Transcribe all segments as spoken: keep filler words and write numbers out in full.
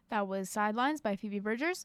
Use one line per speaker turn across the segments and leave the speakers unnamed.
That was Sidelines by Phoebe Bridgers.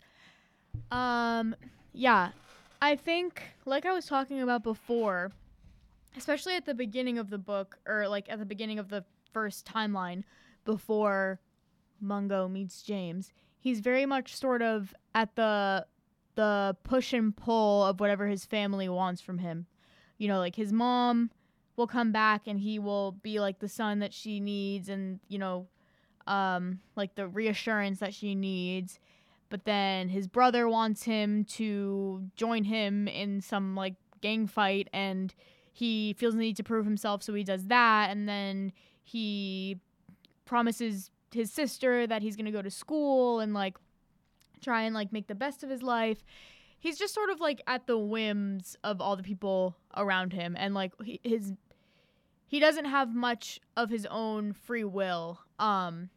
Um, yeah, I think, like I was talking about before, especially at the beginning of the book, or like at the beginning of the first timeline before Mungo meets James, he's very much sort of at the the push and pull of whatever his family wants from him. You know, like his mom will come back and he will be like the son that she needs, and you know, um, like the reassurance that she needs. But then his brother wants him to join him in some like gang fight, and he feels the need to prove himself, so he does that. And then he promises his sister that he's gonna go to school and like try and like make the best of his life. He's just sort of like at the whims of all the people around him, and like he, his he doesn't have much of his own free will. Um,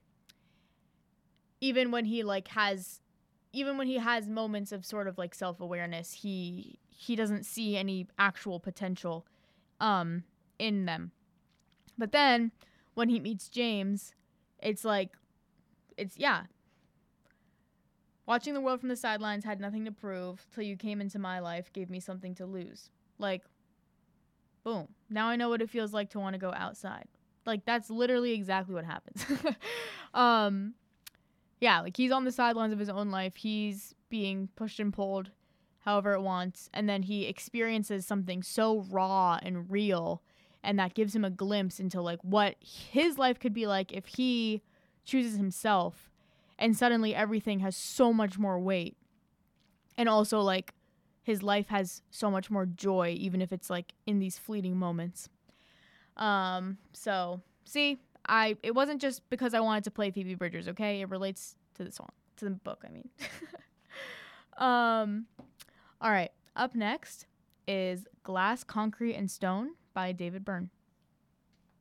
even when he like has, even when he has moments of sort of like self-awareness, he he doesn't see any actual potential um in them. But then when he meets James, it's like it's yeah. Watching the world from the sidelines had nothing to prove till you came into my life, gave me something to lose. Like, boom. Now I know what it feels like to want to go outside. Like, that's literally exactly what happens. um, yeah, like he's on the sidelines of his own life. He's being pushed and pulled however it wants. And then he experiences something so raw and real. And that gives him a glimpse into like what his life could be like if he chooses himself. And suddenly everything has so much more weight. And also, like, his life has so much more joy, even if it's, like, in these fleeting moments. Um, so, see, I it wasn't just because I wanted to play Phoebe Bridgers, okay? It relates to the song, to the book, I mean. um, all right, up next is Glass, Concrete, and Stone by David Byrne.